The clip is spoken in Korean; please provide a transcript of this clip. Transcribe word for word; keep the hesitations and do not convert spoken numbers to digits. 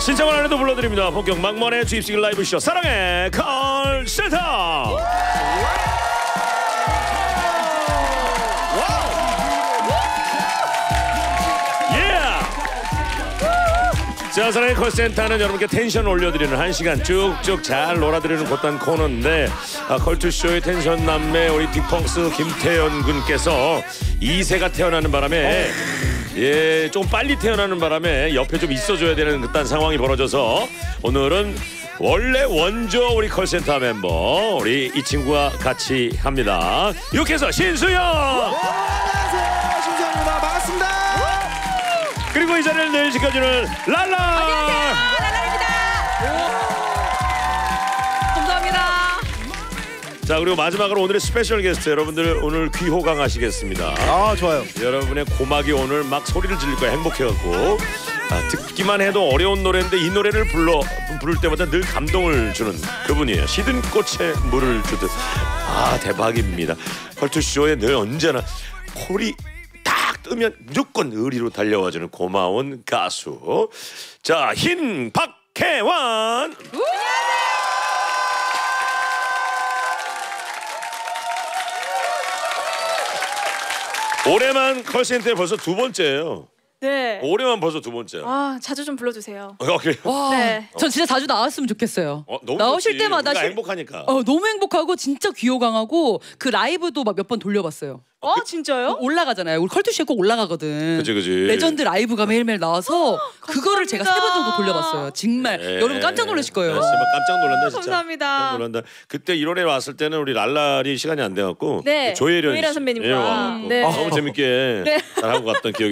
신청을 안 해도 불러드립니다. 본격 막만의 주입식 라이브쇼 사랑의 콜센터. 자, 사랑의 콜센터는 여러분께 텐션 올려드리는 한 시간 쭉쭉 잘 놀아드리는 곧단 코너인데, 아, 컬투쇼의 텐션 남매 우리 딕펑스 김태현 군께서 이 세가 태어나는 바람에 예, 좀 빨리 태어나는 바람에 옆에 좀 있어줘야 되는 그딴 상황이 벌어져서 오늘은 원래 원조 우리 콜센터 멤버 우리 이 친구와 같이 합니다. 이렇게해서 신수영. 안녕하세요, 신수영입니다. 반갑습니다. 그리고 이 자리를 늘 지켜주는 랄라. 안녕하세요, 랄라입니다. 감사합니다. 자, 그리고 마지막으로 오늘의 스페셜 게스트 여러분들 오늘 귀호강 하시겠습니다. 아, 좋아요. 여러분의 고막이 오늘 막 소리를 지를 거야. 행복해갖고. 아, 듣기만 해도 어려운 노래인데 이 노래를 불러 부를 때마다 늘 감동을 주는 그분이에요. 시든 꽃에 물을 주듯. 아, 대박입니다. 컬투쇼에 늘 언제나 콜이 딱 뜨면 무조건 의리로 달려와주는 고마운 가수. 자, 흰 박혜원. 올해만 컬센터에 벌써 두 번째예요. 네. 올해만 벌써 두 번째. 아, 자주 좀 불러주세요. 어, 그래요? 와, 네. 전 진짜 자주 나왔으면 좋겠어요. 어, 너무 나오실 좋지. 때마다 우리가 실- 행복하니까. 어, 너무 행복하고 진짜 귀호강하고 그 라이브도 막 몇 번 돌려봤어요. 어, 진짜요? 올라가잖아요. 우리 컬투쇼에 꼭 올라가거든. 그치, 그치. 레전드 라이브가 매일매일 나와서 그거를 제가 세 번 정도 돌려봤어요. 정말 네. 여러분 깜짝 놀라실 거예요. 네, 정말 깜짝 놀란다 진짜. 감사합니다. 깜짝 놀란다. 그때 일월에 왔을 때는 우리 랄랄이 시간이 안 돼갖고 네, 조혜련 조혜련 씨, 선배님과. 예, 와갖고 네. 너무 재밌게 네. 잘 하고 갔던 기억이.